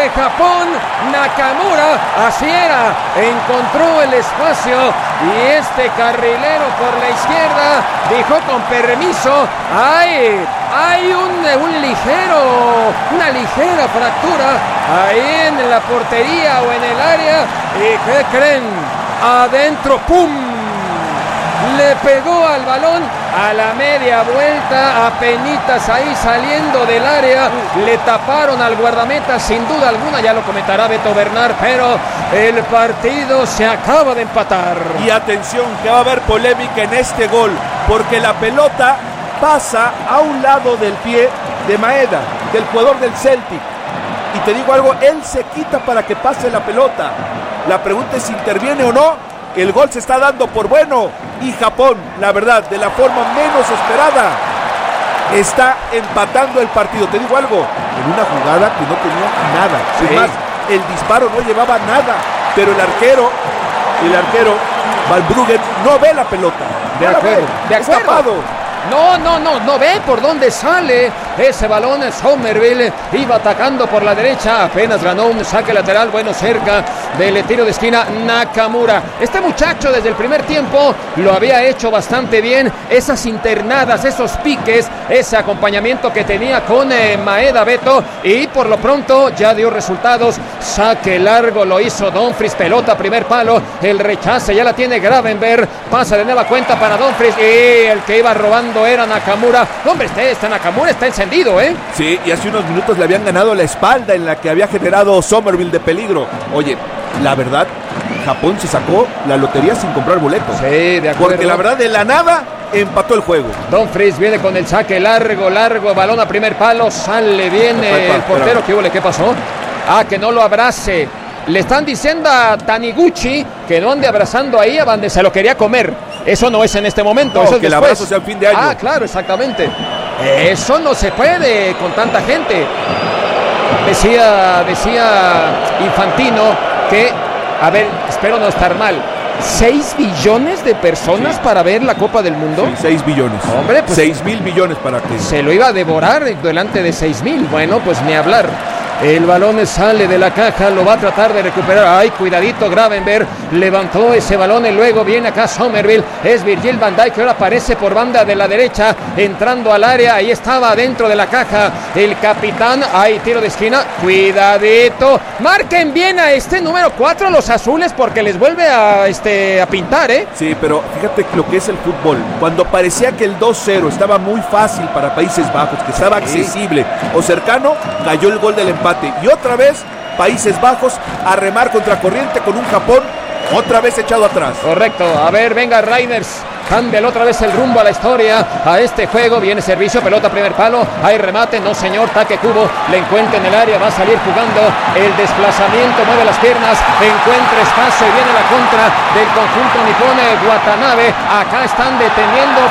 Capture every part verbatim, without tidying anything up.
de Japón, Nakamura, así era, encontró el espacio y este carrilero por la izquierda dijo con permiso, ¡ay! Hay un, un ligero, una ligera fractura ahí en la portería o en el área. ¿Y qué creen? Adentro, ¡pum! Le pegó al balón a la media vuelta, apenitas ahí saliendo del área, le taparon al guardameta sin duda alguna, ya lo comentará Beto Bernard, pero el partido se acaba de empatar. Y atención, que va a haber polémica en este gol, porque la pelota pasa a un lado del pie de Maeda, del jugador del Celtic. Y te digo algo, él se quita para que pase la pelota. La pregunta es si interviene o no. El gol se está dando por bueno. Y Japón, la verdad, de la forma menos esperada, está empatando el partido. Te digo algo, en una jugada que no tenía nada. Sí. Es más, el disparo no llevaba nada. Pero el arquero, el arquero, Valbruggen, no ve la pelota. De no acuerdo, de acuerdo. Tapado. No, no, no, no ve por dónde sale ese balón. Somerville iba atacando por la derecha, apenas ganó un saque lateral, bueno, cerca del tiro de esquina Nakamura. Este muchacho desde el primer tiempo lo había hecho bastante bien, esas internadas, esos piques, ese acompañamiento que tenía con eh, Maeda Beto, y por lo pronto ya dio resultados. Saque largo lo hizo Dumfries, pelota primer palo, el rechace ya la tiene Gravenberg, pasa de nueva cuenta para Dumfries y el que iba robando era Nakamura. Hombre, este, este Nakamura está encendido, ¿eh? Sí, y hace unos minutos le habían ganado la espalda en la que había generado Somerville de peligro. Oye, la verdad, Japón se sacó la lotería sin comprar boletos. Sí, de acuerdo. Porque la verdad, de la nada, empató el juego. Dumfries viene con el saque largo, largo, balón a primer palo, sale bien eh, el portero. ¿Qué huele? ¿Qué pasó? Ah, que no lo abrace. Le están diciendo a Taniguchi que no ande abrazando ahí a donde se lo quería comer. Eso no es en este momento. No, eso es que el después. abrazo sea en fin de año. Ah, claro, exactamente. Eso no se puede con tanta gente. Decía, decía Infantino que, a ver, espero no estar mal, ¿seis billones de personas sí. para ver la Copa del Mundo? Sí, seis billones. Hombre, pues seis mil millones para que... Se lo iba a devorar delante de seis mil. Bueno, pues ni hablar. El balón sale de la caja, lo va a tratar de recuperar. Ay, cuidadito, Gravenberg levantó ese balón y luego viene acá Somerville. Es Virgil van Dijk que ahora aparece por banda de la derecha, entrando al área. Ahí estaba dentro de la caja el capitán. Hay tiro de esquina, cuidadito. Marquen bien a este número cuatro los azules porque les vuelve a, este, a pintar, ¿eh? Sí, pero fíjate lo que es el fútbol. Cuando parecía que el dos cero estaba muy fácil para Países Bajos, que estaba accesible o cercano, cayó el gol del empate. Y otra vez Países Bajos a remar contra corriente con un Japón otra vez echado atrás. Correcto, a ver, venga Reinders, cambia otra vez el rumbo a la historia, a este juego. Viene servicio, pelota primer palo, hay remate, no señor, Take Kubo, le encuentra en el área, va a salir jugando, el desplazamiento, mueve las piernas, encuentra espacio y viene la contra del conjunto nipón. Watanabe, acá están deteniendo,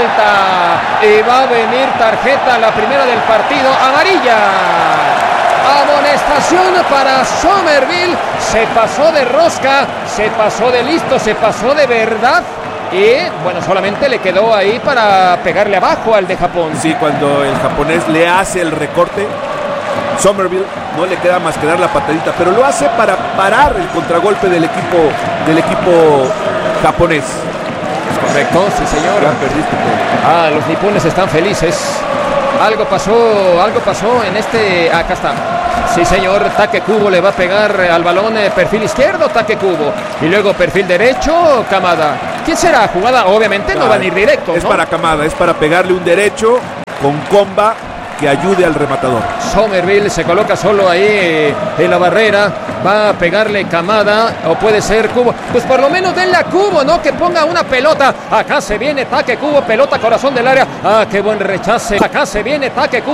falta y va a venir tarjeta, la primera del partido, amarilla. Amonestación para Somerville. Se pasó de rosca, se pasó de listo, se pasó de verdad. Y bueno, solamente le quedó ahí para pegarle abajo al de Japón. Sí, cuando el japonés le hace el recorte, Somerville no le queda más que dar la patadita, pero lo hace para parar el contragolpe del equipo del equipo japonés. Correcto, sí señor. Ya perdiste todo. Ah, los nipones están felices. Algo pasó, algo pasó en este... Acá está. Sí, señor, Take Kubo le va a pegar al balón, eh, perfil izquierdo, Take Kubo. Y luego perfil derecho, Kamada. ¿Quién será? Jugada, obviamente, no, no van a ir directo, Es ¿no? para Kamada, es para pegarle un derecho con comba que ayude al rematador. Somerville se coloca solo ahí eh, en la barrera, va a pegarle Kamada, o puede ser Kubo. Pues por lo menos denle a Kubo, ¿no? Que ponga una pelota. Acá se viene Take Kubo, pelota corazón del área. Ah, qué buen rechace. Acá se viene Take Kubo.